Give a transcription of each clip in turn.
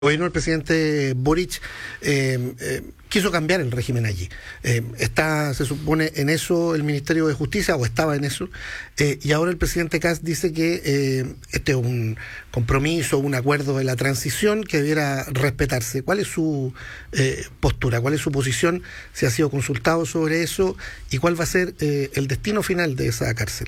Gobierno del presidente Boric quiso cambiar el régimen allí. Está, se supone, en eso el Ministerio de Justicia, o estaba en eso, y ahora el presidente Kast dice que este es un compromiso, un acuerdo de la transición que debiera respetarse. ¿Cuál es su postura? ¿Cuál es su posición? ¿Se ha sido consultado sobre eso? ¿Y cuál va a ser el destino final de esa cárcel?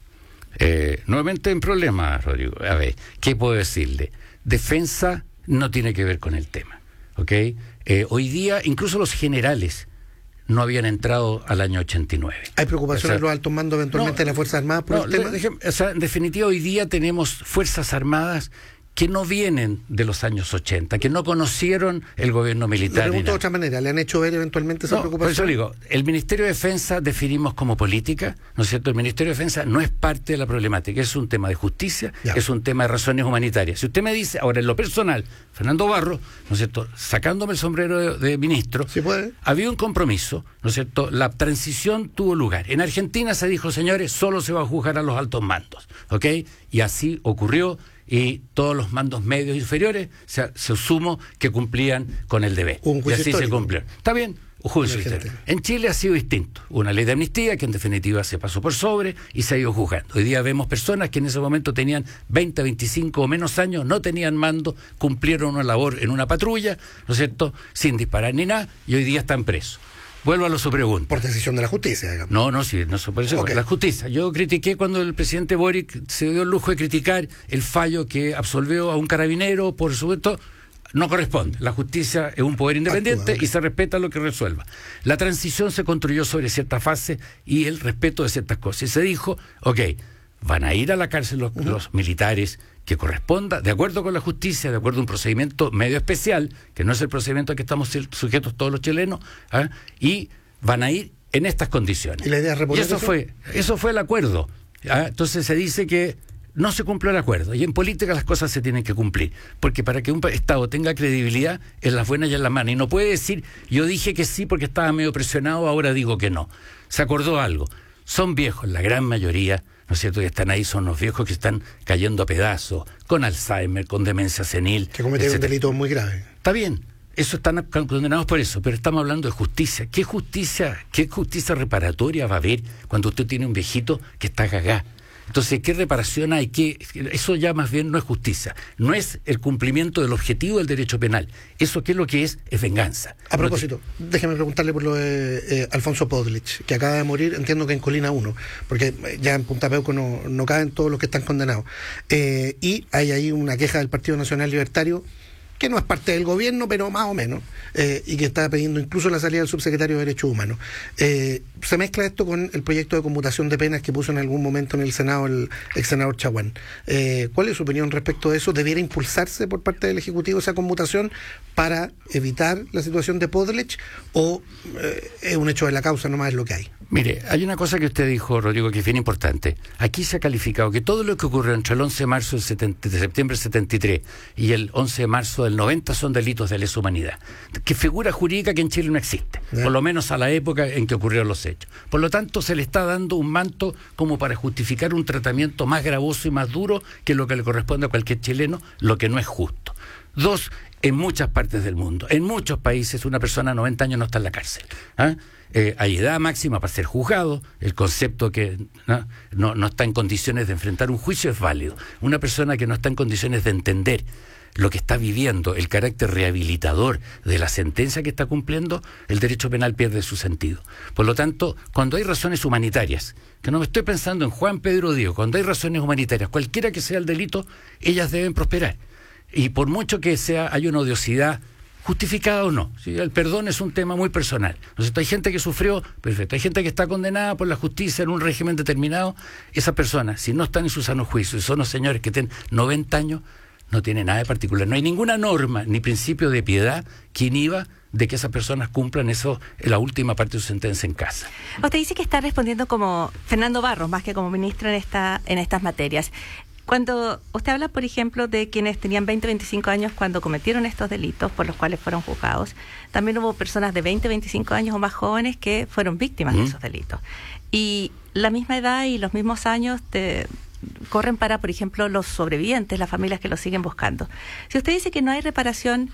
Nuevamente en problema, Rodrigo. A ver, ¿qué puedo decirle? Defensa no tiene que ver con el tema, ¿ok? Hoy día, incluso los generales no habían entrado al año 89. ¿Hay preocupación en los altos mandos eventualmente de las Fuerzas Armadas por el tema? En definitiva, hoy día tenemos Fuerzas Armadas que no vienen de los años 80, que no conocieron el gobierno militar. Lo pregunto de otra manera, ¿le han hecho ver eventualmente esa preocupación? Por eso digo, el Ministerio de Defensa definimos como política, ¿no es cierto? El Ministerio de Defensa no es parte de la problemática, es un tema de justicia, es un tema de razones humanitarias. Si usted me dice, ahora en lo personal, Fernando Barros, ¿no es cierto?, sacándome el sombrero de ministro, ¿sí puede? Había un compromiso, ¿no es cierto? La transición tuvo lugar. En Argentina se dijo, señores, solo se va a juzgar a los altos mandos, ¿ok? Y así ocurrió. Y todos los mandos medios inferiores se asumo que cumplían con el deber. Y así se cumplió. Está bien, un juicio histórico. En Chile ha sido distinto. Una ley de amnistía que en definitiva se pasó por sobre y se ha ido juzgando. Hoy día vemos personas que en ese momento tenían 20, 25 o menos años, no tenían mando, cumplieron una labor en una patrulla, ¿no es cierto?, sin disparar ni nada, y hoy día están presos. Vuelvo a su pregunta. Por decisión de la justicia, digamos. No, por eso, la justicia. Yo critiqué cuando el presidente Boric se dio el lujo de criticar el fallo que absolvió a un carabinero, por supuesto, no corresponde. La justicia es un poder independiente y se respeta lo que resuelva. La transición se construyó sobre cierta fase y el respeto de ciertas cosas. Y se dijo, van a ir a la cárcel los militares que corresponda, de acuerdo con la justicia, de acuerdo a un procedimiento medio especial, que no es el procedimiento al que estamos sujetos todos los chilenos, y van a ir en estas condiciones. ¿Y la idea es reponer eso fue el acuerdo. Entonces se dice que no se cumplió el acuerdo, y en política las cosas se tienen que cumplir, porque para que un Estado tenga credibilidad, en las buenas y en las malas, y no puede decir, yo dije que sí porque estaba medio presionado, ahora digo que no. Se acordó algo. Son viejos, la gran mayoría, ¿no es cierto?, que están ahí, son los viejos que están cayendo a pedazos, con Alzheimer, con demencia senil. Que cometieron delitos muy graves. Está bien, eso están condenados por eso, pero estamos hablando de justicia. ¿Qué justicia reparatoria va a haber cuando usted tiene un viejito que está cagá? Entonces, ¿qué reparación hay? Eso ya más bien no es justicia. No es el cumplimiento del objetivo del derecho penal. Eso, ¿qué es lo que es? Es venganza. A propósito, déjeme preguntarle por lo de Alfonso Podlich, que acaba de morir, entiendo que en Colina 1, porque ya en Punta Peuco no caben todos los que están condenados. Y hay ahí una queja del Partido Nacional Libertario, que no es parte del gobierno, pero más o menos, y que está pidiendo incluso la salida del subsecretario de Derechos Humanos. Se mezcla esto con el proyecto de conmutación de penas que puso en algún momento en el Senado el ex senador Chaguán. ¿Cuál es su opinión respecto de eso? ¿Debiera impulsarse por parte del Ejecutivo esa conmutación para evitar la situación de Podlich, o es un hecho de la causa, nomás es lo que hay? Mire, hay una cosa que usted dijo, Rodrigo, que es bien importante. Aquí se ha calificado que todo lo que ocurrió entre el 11 de marzo de septiembre del 73 y el 11 de marzo del 90 son delitos de lesa humanidad, que figura jurídica que en Chile no existe, por lo menos a la época en que ocurrieron los hechos. Por lo tanto, se le está dando un manto como para justificar un tratamiento más gravoso y más duro que lo que le corresponde a cualquier chileno, lo que no es justo. Dos, en muchas partes del mundo, en muchos países, una persona de 90 años no está en la cárcel. Hay edad máxima para ser juzgado, el concepto que no está en condiciones de enfrentar un juicio es válido. Una persona que no está en condiciones de entender lo que está viviendo, el carácter rehabilitador de la sentencia que está cumpliendo, el derecho penal pierde su sentido. Por lo tanto, cuando hay razones humanitarias, que no me estoy pensando en Juan Pedro Díaz, cuando hay razones humanitarias, cualquiera que sea el delito, ellas deben prosperar. Y por mucho que hay una odiosidad, justificada o no, ¿sí? El perdón es un tema muy personal. Hay gente que sufrió, perfecto, hay gente que está condenada por la justicia en un régimen determinado. Esas personas, si no están en su sano juicio, y son los señores que tienen 90 años, no tiene nada de particular. No hay ninguna norma ni principio de piedad que inhiba de que esas personas cumplan eso en la última parte de su sentencia en casa. Usted dice que está respondiendo como Fernando Barros, más que como ministro en estas materias. Cuando usted habla, por ejemplo, de quienes tenían 20, 25 años cuando cometieron estos delitos por los cuales fueron juzgados, también hubo personas de 20, 25 años o más jóvenes que fueron víctimas de esos delitos. Y la misma edad y los mismos años de corren para, por ejemplo, los sobrevivientes, las familias que los siguen buscando. Si usted dice que no hay reparación